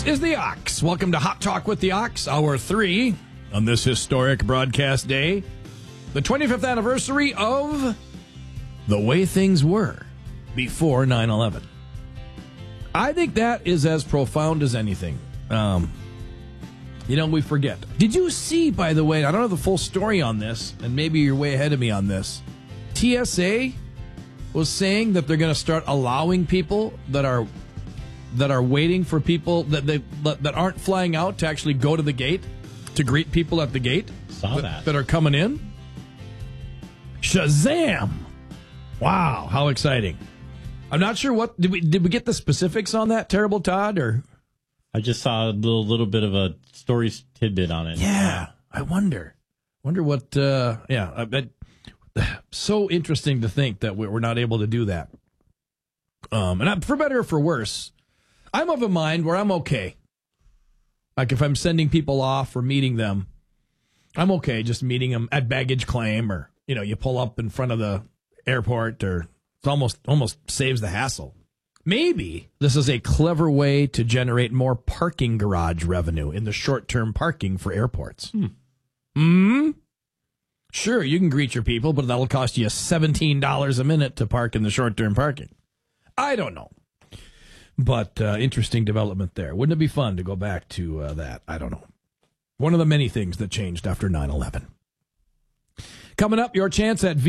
is the Ox. Welcome to Hot Talk with the Ox, Hour 3 on this historic broadcast day, the 25th anniversary of the way things were before 9/11. I think that is as profound as anything. We forget. Did you see, by the way, I don't know the full story on this, and maybe you're way ahead of me on this. TSA was saying that they're going to start allowing people that are waiting for people that aren't flying out to actually go to the gate to greet people at the gate. Saw that. That are coming in. Shazam! Wow, how exciting! I'm not sure what did we get the specifics on that, Terrible Todd, or I just saw a little bit of a story tidbit on it. Yeah, I wonder what. So interesting to think that we're not able to do that. And for better or for worse, I'm of a mind where I'm okay. Like if I'm sending people off or meeting them, I'm okay just meeting them at baggage claim, or you pull up in front of the airport, or it almost saves the hassle. Maybe this is a clever way to generate more parking garage revenue in the short-term parking for airports. Sure, you can greet your people, but that'll cost you $17 a minute to park in the short-term parking. I don't know. But interesting development there. Wouldn't it be fun to go back to that? I don't know. One of the many things that changed after 9/11. Coming up, your chance at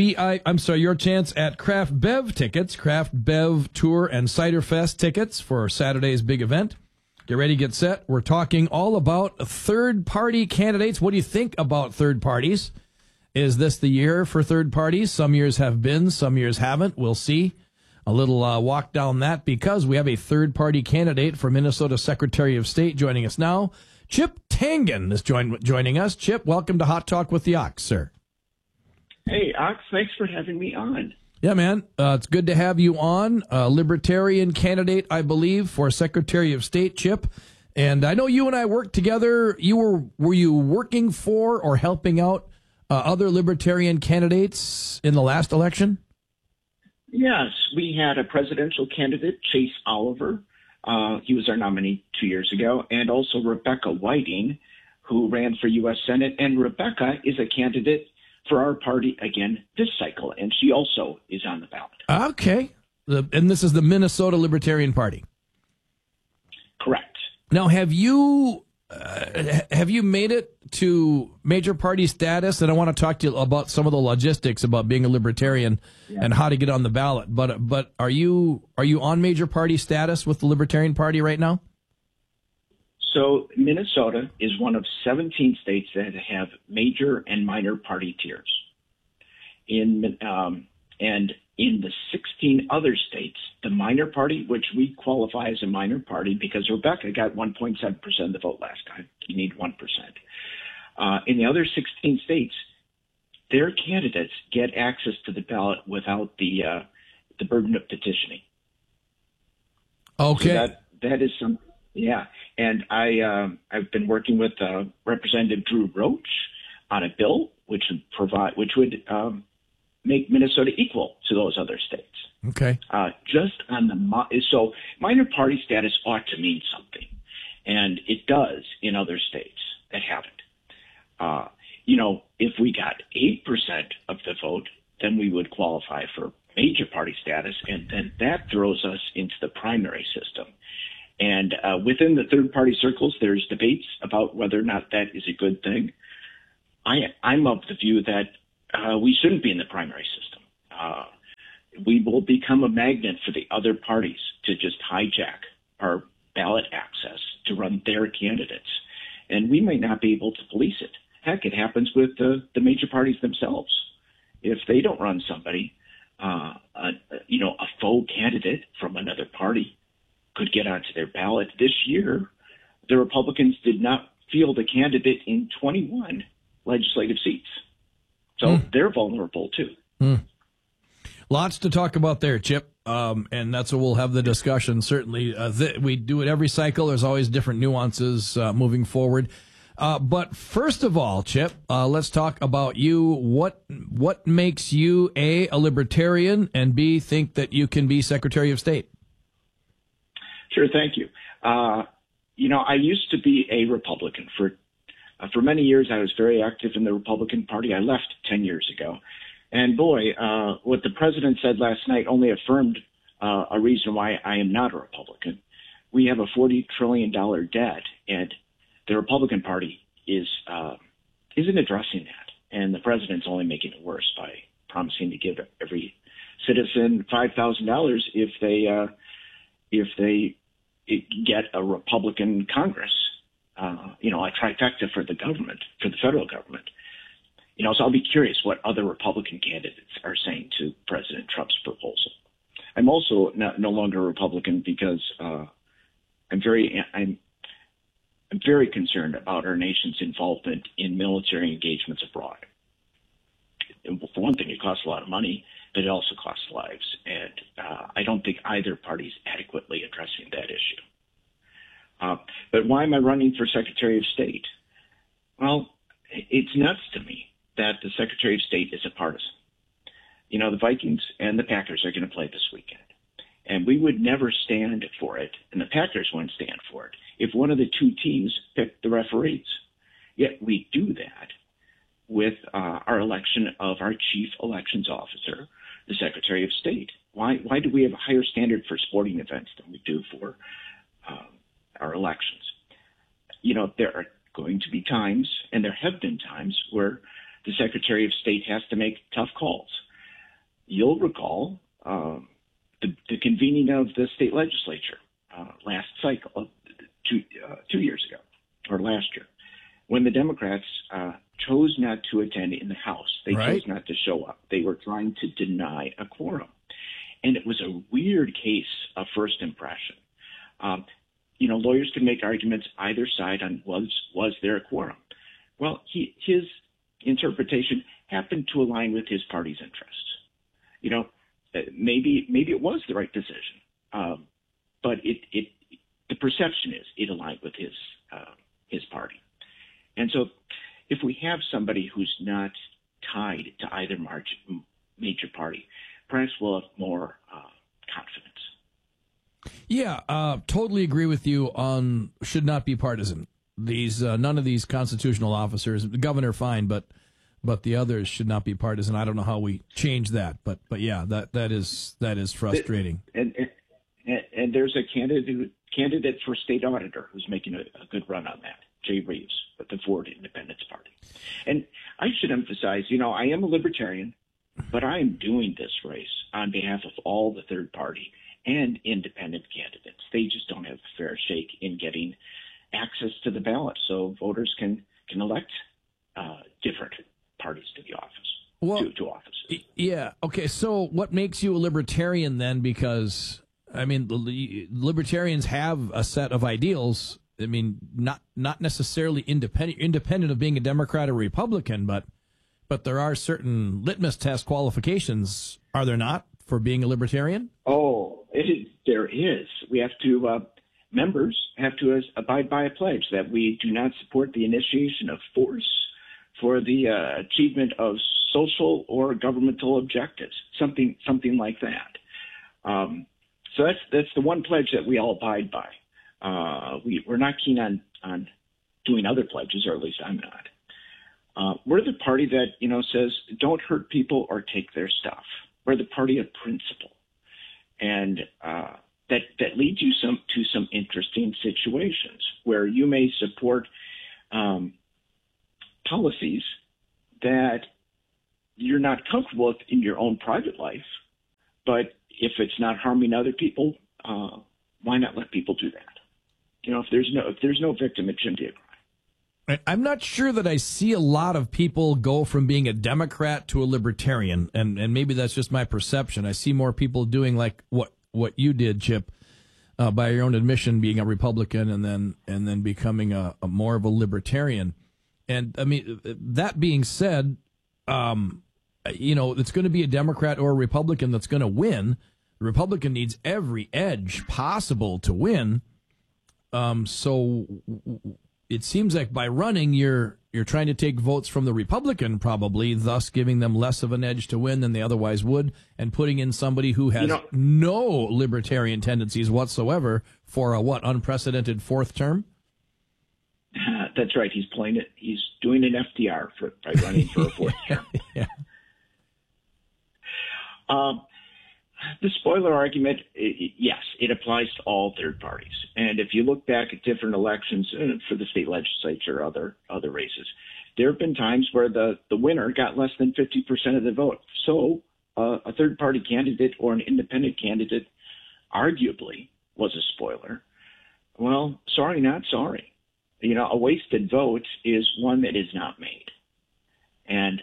Craft Bev tickets, Craft Bev Tour and Cider Fest tickets for Saturday's big event. Get ready, get set. We're talking all about third-party candidates. What do you think about third parties? Is this the year for third parties? Some years have been, some years haven't. We'll see. A little walk down that because we have a third-party candidate for Minnesota Secretary of State joining us now. Chip Tangen is joining us. Chip, welcome to Hot Talk with the Ox, sir. Hey, Ox, thanks for having me on. Yeah, man. It's good to have you on. Libertarian candidate, I believe, for Secretary of State, Chip. And I know you and I worked together. Were you working for or helping out other Libertarian candidates in the last election? Yes, we had a presidential candidate, Chase Oliver. He was our nominee 2 years ago, and also Rebecca Whiting, who ran for U.S. Senate. And Rebecca is a candidate for our party again this cycle, and she also is on the ballot. Okay. And this is the Minnesota Libertarian Party. Correct. Now, have you made it to major party status? And I want to talk to you about some of the logistics about being a libertarian and how to get on the ballot. But are you on major party status with the Libertarian Party right now? So Minnesota is one of 17 states that have major and minor party tiers. And in the 16 other states, the minor party, which we qualify as a minor party because Rebecca got 1.7% of the vote last time. You need 1%. In the other 16 states, their candidates get access to the ballot without the burden of petitioning. Okay. So that is some. Yeah, and I've been working with Representative Drew Roach on a bill which would make Minnesota equal to those other states. Okay. Just on so minor party status ought to mean something, and it does in other states that haven't. If we got 8% of the vote, then we would qualify for major party status, and then that throws us into the primary system. And within the third-party circles, there's debates about whether or not that is a good thing. I'm of the view that we shouldn't be in the primary system. We will become a magnet for the other parties to just hijack our ballot access to run their candidates. And we might not be able to police it. Heck, it happens with the major parties themselves. If they don't run somebody, a faux candidate from another party could get onto their ballot. This year, the Republicans did not field a candidate in 21 legislative seats. So they're vulnerable, too. Lots to talk about there, Chip, and that's where we'll have the discussion. Certainly, we do it every cycle. There's always different nuances moving forward. But first of all, Chip, let's talk about you. What makes you, A, a libertarian, and B, think that you can be Secretary of State? Sure, thank you. I used to be a Republican. For many years, I was very active in the Republican Party. I left 10 years ago. And boy, what the president said last night only affirmed a reason why I am not a Republican. We have a $40 trillion debt, and the Republican Party isn't addressing that. And the president's only making it worse by promising to give every citizen $5,000 if they get a Republican Congress. A trifecta for the government, for the federal government. So I'll be curious what other Republican candidates are saying to President Trump's proposal. I'm also no longer a Republican because I'm very concerned about our nation's involvement in military engagements abroad. For one thing, it costs a lot of money, but it also costs lives, and I don't think either party is adequately addressing that issue. But why am I running for Secretary of State? Well, it's nuts to me that the Secretary of State is a partisan. The Vikings and the Packers are going to play this weekend. And we would never stand for it, and the Packers wouldn't stand for it, if one of the two teams picked the referees. Yet we do that with our election of our chief elections officer, the Secretary of State. Why do we have a higher standard for sporting events than we do for our elections? There are going to be times, and there have been times, where the Secretary of State has to make tough calls. You'll recall the convening of the state legislature last cycle, 2 years ago, or last year, when the Democrats chose not to attend in the House. They chose not to show up. They were trying to deny a quorum. And it was a weird case of first impression. Lawyers can make arguments either side on was there a quorum. Well, his interpretation happened to align with his party's interests. Maybe it was the right decision, but the perception is it aligned with his party. And so, if we have somebody who's not tied to either major party, perhaps we'll have more confidence. Yeah, totally agree with you on should not be partisan. These none of these constitutional officers, the governor fine, but the others should not be partisan. I don't know how we change that, but yeah, that is frustrating. And there's a candidate for state auditor who's making a good run on that, Jay Reeves, with the Ford Independence Party. And I should emphasize, I am a libertarian, but I am doing this race on behalf of all the third party and independent candidates. They just don't have a fair shake in getting access to the ballot, so voters can elect different parties to the office, to offices. Yeah. Okay. So, what makes you a libertarian then? Because the libertarians have a set of ideals. Not necessarily independent of being a Democrat or Republican, but there are certain litmus test qualifications, are there not, for being a libertarian? Oh, there is. We have to, members have to abide by a pledge that we do not support the initiation of force for the achievement of social or governmental objectives, something like that. So that's the one pledge that we all abide by. We're not keen on doing other pledges, or at least I'm not. We're the party that says don't hurt people or take their stuff. We're the party of principle, and that leads you to some interesting situations where you may support policies that you're not comfortable with in your own private life, but if it's not harming other people, why not let people do that? If there's no victim, it shouldn't be a crime. I'm not sure that I see a lot of people go from being a Democrat to a libertarian, and maybe that's just my perception. I see more people doing like what you did, Chip, by your own admission, being a Republican and then becoming a more of a libertarian. And that being said, it's going to be a Democrat or a Republican that's going to win. The Republican needs every edge possible to win. So it seems like by running, you're trying to take votes from the Republican, probably, thus giving them less of an edge to win than they otherwise would, and putting in somebody who has no libertarian tendencies whatsoever for a unprecedented fourth term. That's right. He's playing it. He's doing an FDR by running for a fourth term. Yeah. The spoiler argument, yes, it applies to all third parties. And if you look back at different elections for the state legislature, other races, there have been times where the winner got less than 50% of the vote. So a third party candidate or an independent candidate arguably was a spoiler. Well, sorry, not sorry. A wasted vote is one that is not made. And,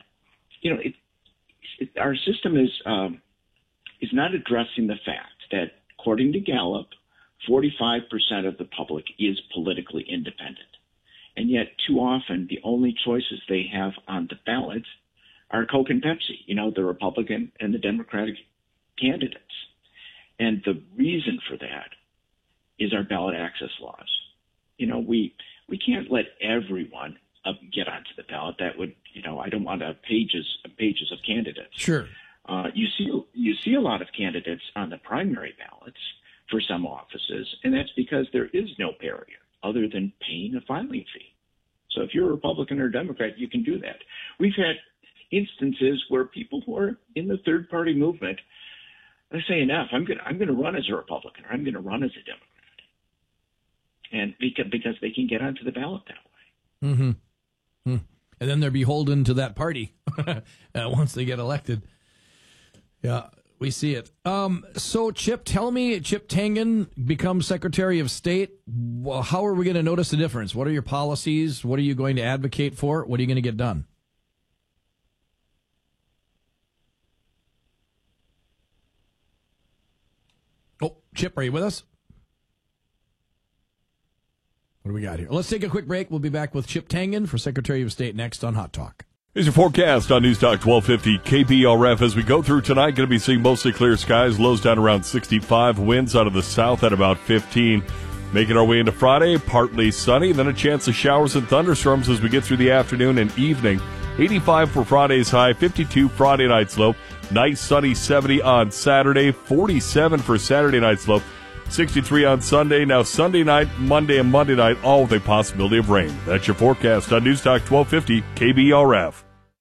our system is not addressing the fact that, according to Gallup, 45% of the public is politically independent. And yet, too often, the only choices they have on the ballot are Coke and Pepsi, the Republican and the Democratic candidates. And the reason for that is our ballot access laws. We can't let everyone get onto the ballot. That would, I don't want pages of candidates. Sure. You see a lot of candidates on the primary ballots for some offices, and that's because there is no barrier other than paying a filing fee. So if you're a Republican or Democrat, you can do that. We've had instances where people who are in the third party movement, they say, enough, I'm going to run as a Republican or I'm going to run as a Democrat. And because they can get onto the ballot that way. Mm-hmm. And then they're beholden to that party once they get elected. Yeah, we see it. So, Chip, tell me, Chip Tengen becomes Secretary of State. Well, how are we going to notice the difference? What are your policies? What are you going to advocate for? What are you going to get done? Oh, Chip, are you with us? What do we got here? Let's take a quick break. We'll be back with Chip Tengen for Secretary of State next on Hot Talk. Here's your forecast on News Talk 1250 KBRF. As we go through tonight, going to be seeing mostly clear skies, lows down around 65, winds out of the south at about 15. Making our way into Friday, partly sunny, then a chance of showers and thunderstorms as we get through the afternoon and evening. 85 for Friday's high, 52 Friday night's low. Nice sunny 70 on Saturday, 47 for Saturday night's low. 63 on Sunday. Now Sunday night, Monday, and Monday night, all with a possibility of rain. That's your forecast on News Talk 1250 KBRF.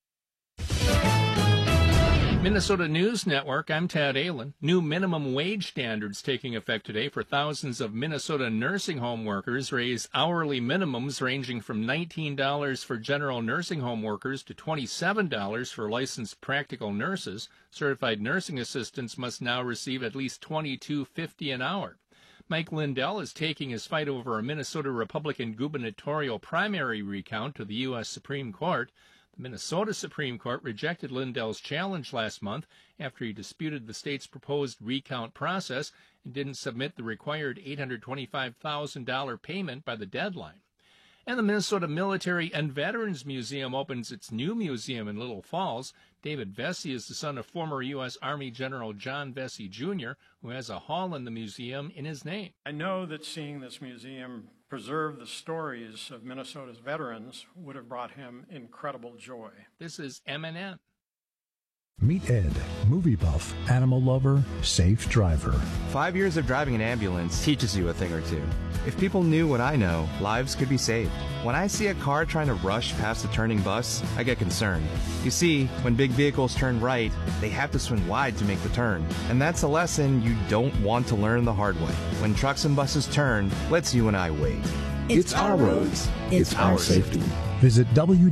Minnesota News Network, I'm Tad Aylin. New minimum wage standards taking effect today for thousands of Minnesota nursing home workers raise hourly minimums ranging from $19 for general nursing home workers to $27 for licensed practical nurses. Certified nursing assistants must now receive at least $22.50 an hour. Mike Lindell is taking his fight over a Minnesota Republican gubernatorial primary recount to the U.S. Supreme Court. The Minnesota Supreme Court rejected Lindell's challenge last month after he disputed the state's proposed recount process and didn't submit the required $825,000 payment by the deadline. And the Minnesota Military and Veterans Museum opens its new museum in Little Falls. David Vesey is the son of former U.S. Army General John Vesey, Jr., who has a hall in the museum in his name. I know that seeing this museum preserve the stories of Minnesota's veterans would have brought him incredible joy. This is MNN. Meet Ed, movie buff, animal lover, safe driver. 5 years of driving an ambulance teaches you a thing or two. If people knew what I know, lives could be saved. When I see a car trying to rush past a turning bus, I get concerned. You see, when big vehicles turn right, they have to swing wide to make the turn. And that's a lesson you don't want to learn the hard way. When trucks and buses turn, let's you and I wait. It's our roads. It's our safety. Visit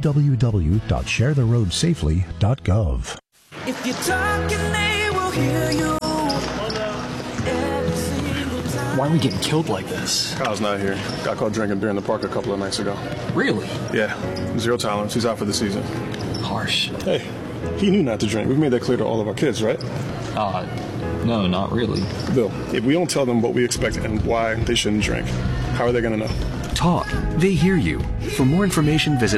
www.sharetheroadsafely.gov. If you're talking, they will hear you. Why are we getting killed like this? Kyle's not here. Got caught drinking during the park a couple of nights ago. Really? Yeah. 0 tolerance. He's out for the season. Harsh. Hey, he knew not to drink. We've made that clear to all of our kids, right? No, not really. Bill, if we don't tell them what we expect and why they shouldn't drink, how are they going to know? Talk. They hear you. For more information, visit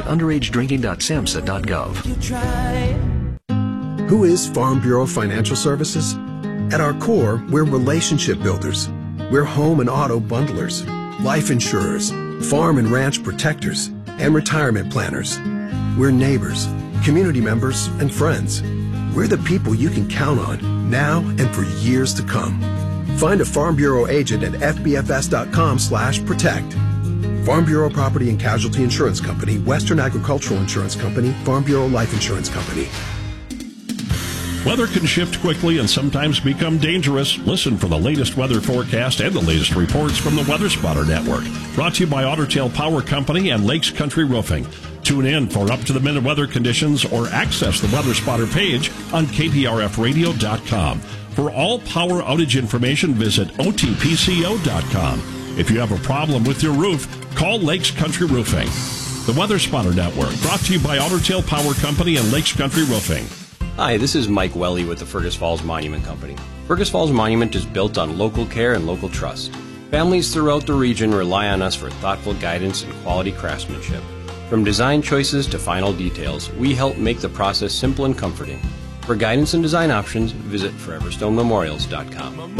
underagedrinking.samhsa.gov. Who is Farm Bureau Financial Services? At our core, we're relationship builders. We're home and auto bundlers, life insurers, farm and ranch protectors, and retirement planners. We're neighbors, community members, and friends. We're the people you can count on now and for years to come. Find a Farm Bureau agent at fbfs.com/protect. Farm Bureau Property and Casualty Insurance Company, Western Agricultural Insurance Company, Farm Bureau Life Insurance Company. Weather can shift quickly and sometimes become dangerous. Listen for the latest weather forecast and the latest reports from the Weather Spotter Network. Brought to you by Otter Tail Power Company and Lakes Country Roofing. Tune in for up-to-the-minute weather conditions or access the Weather Spotter page on kprfradio.com. For all power outage information, visit otpco.com. If you have a problem with your roof, call Lakes Country Roofing. The Weather Spotter Network, brought to you by Otter Tail Power Company and Lakes Country Roofing. Hi, this is Mike Welly with the Fergus Falls Monument Company. Fergus Falls Monument is built on local care and local trust. Families throughout the region rely on us for thoughtful guidance and quality craftsmanship. From design choices to final details, we help make the process simple and comforting. For guidance and design options, visit foreverstonememorials.com.